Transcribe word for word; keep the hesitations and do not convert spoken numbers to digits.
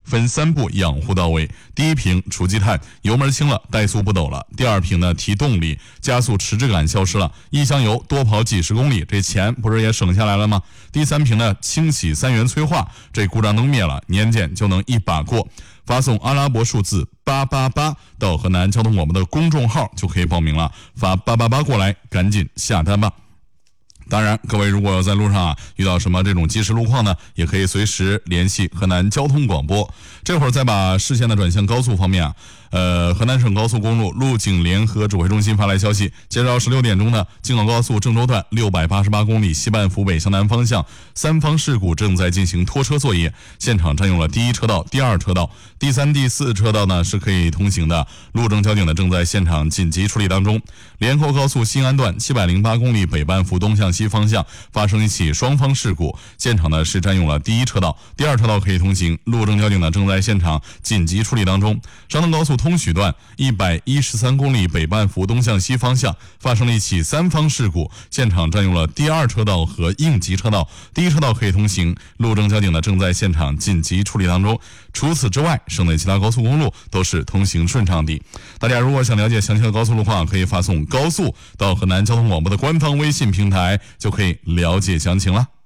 分三步养护到位。第一瓶除积碳，油门轻了，怠速不抖了；第二瓶呢提动力，加速迟滞感消失了，一箱油多跑几十公里，这钱不是也省下来了吗？第三瓶呢清洗三元催化，这故障灯灭了，年检就能一把过。发送阿拉伯数字八八八到河南交通广播的公众号就可以报名了，发八八八过来，赶紧下单吧。当然，各位如果在路上啊遇到什么这种即时路况呢，也可以随时联系河南交通广播。这会儿再把视线的转向高速方面啊，呃，河南省高速公路路警联合指挥中心发来消息，截止到十六点钟呢，京广高速郑州段六百八十八公里西半幅北向南方向三方事故正在进行拖车作业，现场占用了第一车道、第二车道、第三、第四车道呢是可以通行的，路政交警呢正在现场紧急处理当中。连后高速新安段七百零八公里北半幅东向西方向发生一起双方事故，现场呢是占用了第一车道、第二车道可以通行，路政交警呢正在现场紧急处理当中。山东高速通许段一百一十三公里北半幅东向西方向发生了一起三方事故，现场占用了第二车道和应急车道，第一车道可以通行，路政交警呢正在现场紧急处理当中。除此之外，省内其他高速公路都是通行顺畅的。大家如果想了解详细的高速路况，可以发送高速到河南交通广播的官方微信平台，就可以了解详情了。